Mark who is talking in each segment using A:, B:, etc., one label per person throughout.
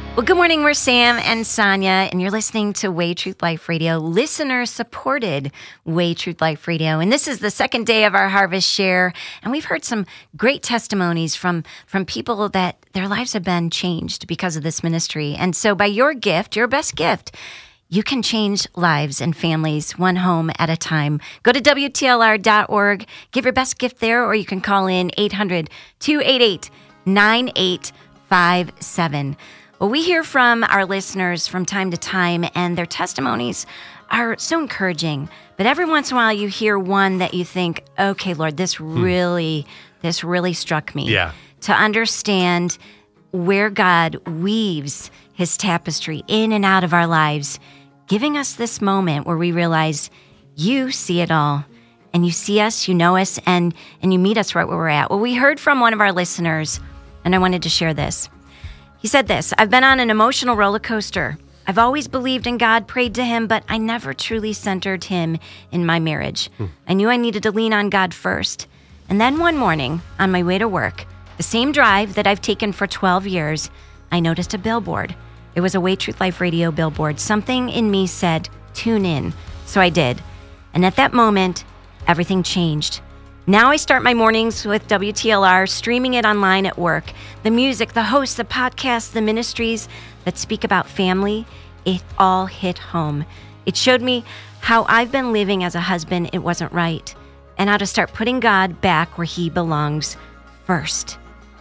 A: Well, good morning. We're Sam and Sonia, and you're listening to Way Truth Life Radio, listener-supported Way Truth Life Radio. And this is the second day of our Harvest Share, and we've heard some great testimonies from people that their lives have been changed because of this ministry. And so by your gift, your best gift, you can change lives and families one home at a time. Go to WTLR.org, give your best gift there, or you can call in 800-288-9857. Well, we hear from our listeners from time to time, and their testimonies are so encouraging. But every once in a while, you hear one that you think, okay, Lord, this really struck me.
B: Yeah.
A: To understand where God weaves his tapestry in and out of our lives, giving us this moment where we realize you see it all, and you see us, you know us, and you meet us right where we're at. Well, we heard from one of our listeners, and I wanted to share this. He said this: I've been on an emotional roller coaster. I've always believed in God, prayed to him, but I never truly centered him in my marriage. I knew I needed to lean on God first. And then one morning, on my way to work, the same drive that I've taken for 12 years, I noticed a billboard. It was a Way Truth Life Radio billboard. Something in me said, tune in. So I did. And at that moment, everything changed. Now I start my mornings with WTLR, streaming it online at work. The music, the hosts, the podcasts, the ministries that speak about family, it all hit home. It showed me how I've been living as a husband, it wasn't right, and how to start putting God back where he belongs first.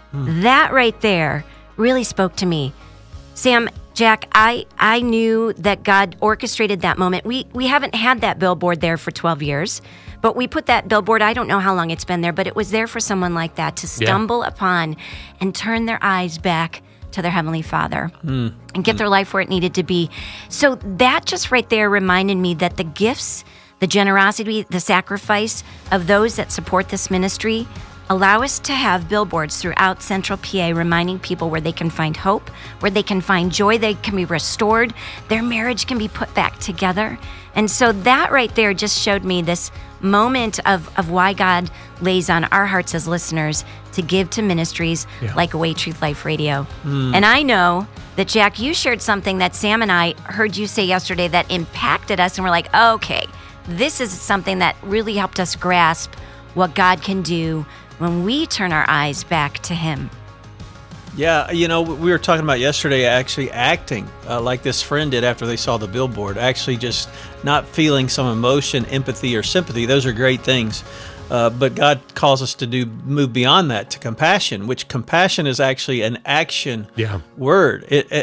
A: That right there really spoke to me. Sam, Jack, I knew that God orchestrated that moment. We haven't had that billboard there for 12 years. But we put that billboard, I don't know how long it's been there, but it was there for someone like that to stumble upon and turn their eyes back to their Heavenly Father and get their life where it needed to be. So that just right there reminded me that the gifts, the generosity, the sacrifice of those that support this ministry allow us to have billboards throughout Central PA reminding people where they can find hope, where they can find joy, they can be restored, their marriage can be put back together. And so that right there just showed me this moment of why God lays on our hearts as listeners to give to ministries like Way Truth Life Radio. And I know that, Jack, you shared something that Sam and I heard you say yesterday that impacted us, and we're like, okay, this is something that really helped us grasp what God can do when we turn our eyes back to him.
C: Yeah, we were talking about yesterday actually acting like this friend did after they saw the billboard, actually just not feeling some emotion, empathy, or sympathy. Those are great things. But God calls us to move beyond that to compassion, which compassion is actually an action word.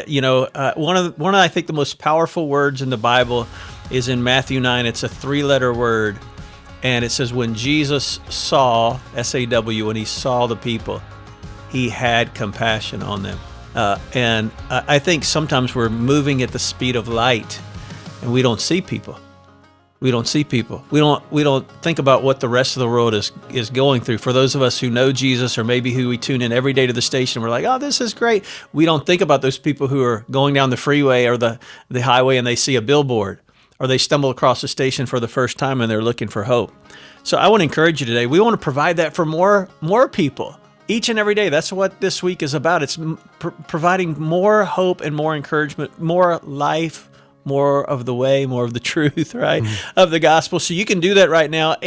C: One of I think the most powerful words in the Bible is in Matthew 9. It's a 3-letter word, and it says, when Jesus saw, S-A-W, when he saw the people, he had compassion on them. And I think sometimes we're moving at the speed of light, and we don't see people. We don't see people. We don't think about what the rest of the world is going through. For those of us who know Jesus, or maybe who we tune in every day to the station, we're like, oh, this is great. We don't think about those people who are going down the freeway or the highway and they see a billboard, or they stumble across the station for the first time and they're looking for hope. So I want to encourage you today. We want to provide that for more people. Each and every day. That's what this week is about. It's providing more hope and more encouragement, more life, more of the way, more of the truth, right, of the gospel. So you can do that right now,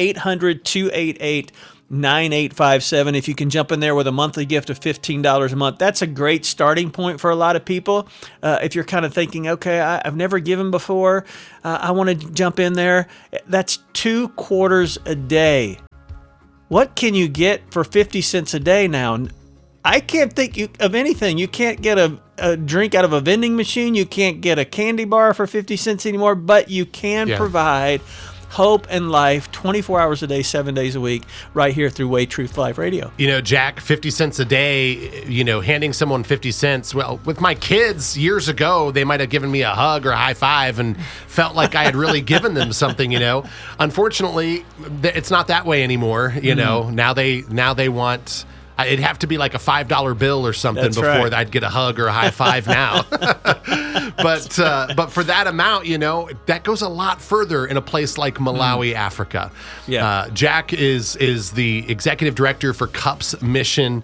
C: 800-288-9857. If you can jump in there with a monthly gift of $15 a month, that's a great starting point for a lot of people. If you're kind of thinking, okay, I've never given before, I want to jump in there. That's 2 quarters a day. What can you get for 50 cents a day now? I can't think of anything. You can't get a drink out of a vending machine. You can't get a candy bar for 50 cents anymore, but you can provide hope and life 24 hours a day, 7 days a week, right here through Way Truth Life Radio.
B: Jack, 50 cents a day, handing someone 50 cents. Well, with my kids years ago, they might have given me a hug or a high five and felt like I had really given them something, Unfortunately, it's not that way anymore. Now they want... It'd have to be like a $5 bill or something before I'd get a hug or a high five now. But for that amount, that goes a lot further in a place like Malawi, Africa.
C: Yeah.
B: Jack is the executive director for CUPS Mission,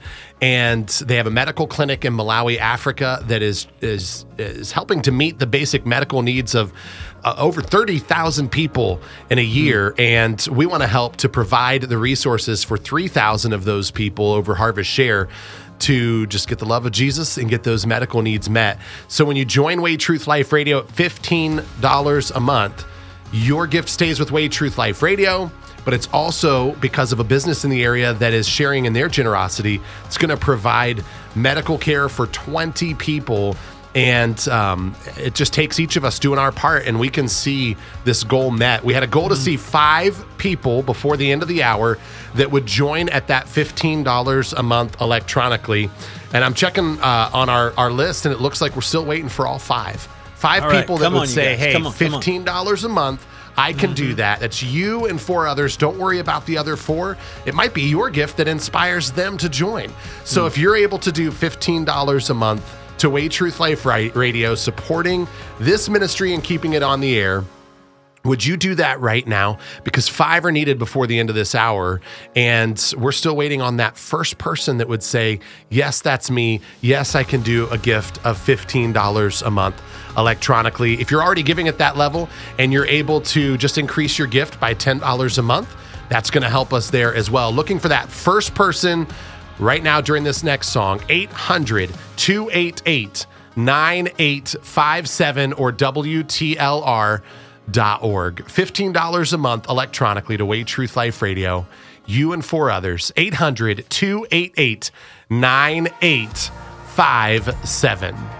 B: and they have a medical clinic in Malawi, Africa, that is helping to meet the basic medical needs of over 30,000 people in a year. And we want to help to provide the resources for 3,000 of those people over Harvest Share to just get the love of Jesus and get those medical needs met. So when you join Way Truth Life Radio at $15 a month, your gift stays with Way Truth Life Radio, but it's also because of a business in the area that is sharing in their generosity. It's going to provide medical care for 20 people. And it just takes each of us doing our part, and we can see this goal met. We had a goal to see 5 people before the end of the hour that would join at that $15 a month electronically. And I'm checking on our list, and it looks like we're still waiting for all 5. 5
C: all right,
B: people that would
C: on,
B: say, hey,
C: come on.
B: $15 a month. I can do that. That's you and 4 others. Don't worry about the other 4. It might be your gift that inspires them to join. So if you're able to do $15 a month to Way Truth Life Radio, supporting this ministry and keeping it on the air, would you do that right now? Because 5 are needed before the end of this hour, and we're still waiting on that first person that would say, yes, that's me. Yes, I can do a gift of $15 a month electronically. If you're already giving at that level and you're able to just increase your gift by $10 a month, that's going to help us there as well. Looking for that first person right now during this next song, 800-288-9857 or WTLR.org. $15 a month electronically to Way Truth Life Radio. You and 4 others. 800-288-9857.